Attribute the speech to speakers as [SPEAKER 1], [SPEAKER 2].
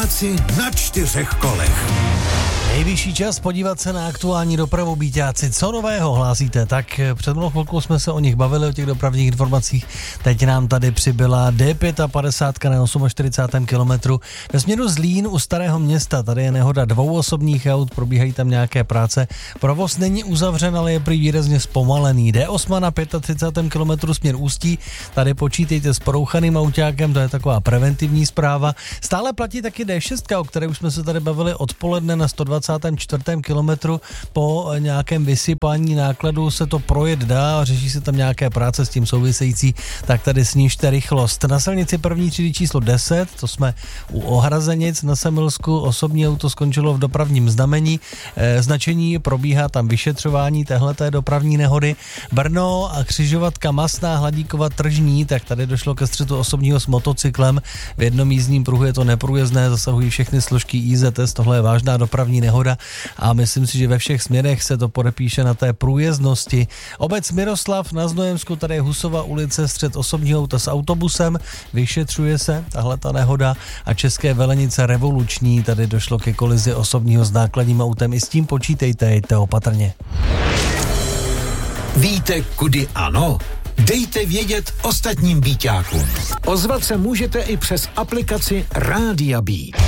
[SPEAKER 1] Byťáci na 4 kolech.
[SPEAKER 2] Nejvyšší čas podívat se na aktuální dopravu, byťáci. Co nového hlásíte? Tak před malou chvilkou jsme se o nich bavili, o těch dopravních informacích. Teď nám tady přibyla D55 na 48. kilometru. Ve směru Zlín u Starého Města. Tady je nehoda 2 osobních aut, probíhají tam nějaké práce. Provoz není uzavřen, ale je prý výrazně zpomalený. D8 na 35. kilometru směr Ústí. Tady počítejte s porouchaným autákem, to je taková preventivní zpráva. Stále platí taky D6, o které už jsme se tady bavili odpoledne na 124. kilometru. Po nějakém vysypání nákladu se to projet dá a řeší se tam nějaké práce s tím související, tak tady snižte rychlost. Na silnici první třídy číslo 10, to jsme u Ohrazenic na Semilsku, osobní auto skončilo v dopravním značení, probíhá tam vyšetřování téhleté dopravní nehody. Brno a křižovatka Masná Hladíkova Tržní, tak tady došlo ke střetu osobního s motocyklem. V jednom jízdním pruhu je to neprůjezdné, zasahují všechny složky IZS, tohle je vážná dopravní nehoda a myslím si, že ve všech směrech se to podepíše na té průjezdnosti. Obec Miroslav na Znojemsku, tady je Husova ulice, střet osobního auta s autobusem, vyšetřuje se tahleta nehoda a České Velenice Revoluční, tady došlo ke kolizi osobního s nákladním autem, i s tím počítejte, jděte opatrně.
[SPEAKER 1] Víte, kudy ano? Dejte vědět ostatním byťákům. Ozvat se můžete i přes aplikaci Rádia Být.